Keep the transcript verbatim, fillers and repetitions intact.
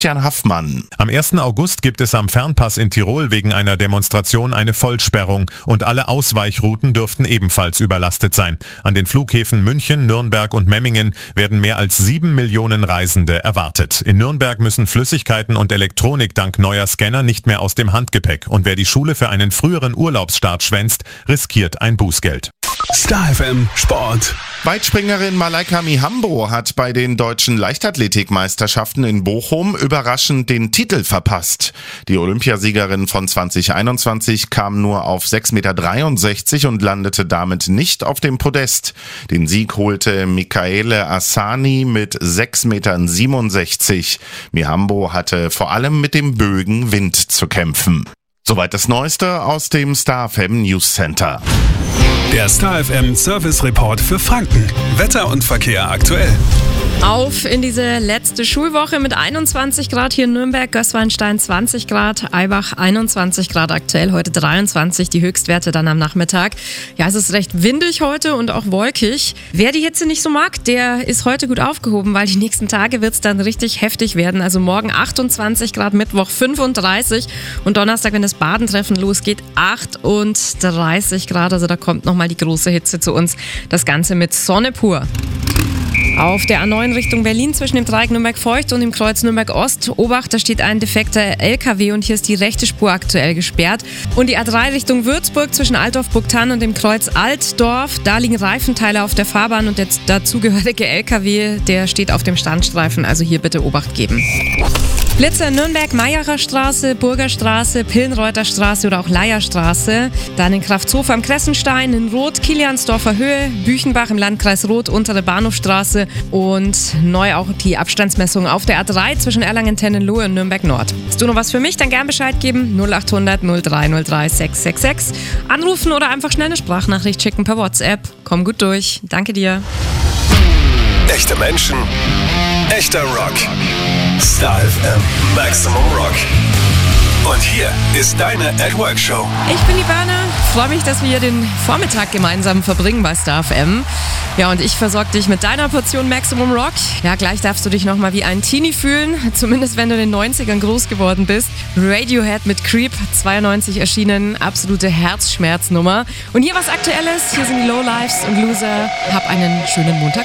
Jan Haffmann. Am ersten August gibt es am Fernpass in Tirol wegen einer Demonstration eine Vollsperrung und alle Ausweichrouten dürften ebenfalls überlastet sein. An den Flughäfen München, Nürnberg und Memmingen werden mehr als sieben Millionen Reisende erwartet. In Nürnberg müssen Flüssigkeiten und Elektronik dank neuer Scanner nicht mehr aus dem Handgepäck und wer die Schule für einen früheren Urlaubsstart schwänzt, riskiert ein Bußgeld. Star F M Sport. Weitspringerin Malaika Mihambo hat bei den deutschen Leichtathletikmeisterschaften in Bochum überraschend den Titel verpasst. Die Olympiasiegerin von zwanzig einundzwanzig kam nur auf sechs Komma dreiundsechzig Meter und landete damit nicht auf dem Podest. Den Sieg holte Michaele Asani mit sechs Komma siebenundsechzig Meter. Mihambo hatte vor allem mit dem Bögen Wind zu kämpfen. Soweit das Neueste aus dem Star F M News Center. Der Star F M Service Report für Franken. Wetter und Verkehr aktuell. Auf in diese letzte Schulwoche mit einundzwanzig Grad hier in Nürnberg, Gößweinstein zwanzig Grad, Aibach einundzwanzig Grad aktuell, heute dreiundzwanzig, die Höchstwerte dann am Nachmittag. Ja, es ist recht windig heute und auch wolkig. Wer die Hitze nicht so mag, der ist heute gut aufgehoben, weil die nächsten Tage wird es dann richtig heftig werden. Also morgen achtundzwanzig Grad, Mittwoch fünfunddreißig und Donnerstag, wenn das Badentreffen losgeht, achtunddreißig Grad. Also da kommt nochmal die große Hitze zu uns. Das Ganze mit Sonne pur. Auf der A neun Richtung Berlin zwischen dem Dreieck Nürnberg-Feucht und dem Kreuz Nürnberg-Ost. Obacht, da steht ein defekter L K W und hier ist die rechte Spur aktuell gesperrt. Und die A drei Richtung Würzburg zwischen Altdorf-Burgthann und dem Kreuz Altdorf. Da liegen Reifenteile auf der Fahrbahn und der dazugehörige L K W, der steht auf dem Standstreifen. Also hier bitte Obacht geben. Blitzer in Nürnberg, Mayerer Straße, Burger Straße, Pillenreuther Straße oder auch Leierstraße. Dann in Kraftshof am Kressenstein, in Roth, Kiliansdorfer Höhe, Büchenbach im Landkreis Roth, untere Bahnhofstraße und neu auch die Abstandsmessung auf der A drei zwischen Erlangen-Tennenlohe und Nürnberg-Nord. Hast du noch was für mich? Dann gern Bescheid geben. null achthundert null drei null drei sechs sechs sechs. Anrufen oder einfach schnell eine Sprachnachricht schicken per WhatsApp. Komm gut durch. Danke dir. Echte Menschen, echter Rock. Star F M Maximum Rock. Und hier ist deine At Work Show. Ich bin die Berner. Freue mich, dass wir hier den Vormittag gemeinsam verbringen bei Star F M. Ja, und ich versorge dich mit deiner Portion Maximum Rock. Ja, gleich darfst du dich nochmal wie ein Teenie fühlen. Zumindest wenn du in den neunzigern groß geworden bist. Radiohead mit Creep, zweiundneunzig erschienen. Absolute Herzschmerznummer. Und hier was Aktuelles. Hier sind die Lowlifes und Loser. Hab einen schönen Montag.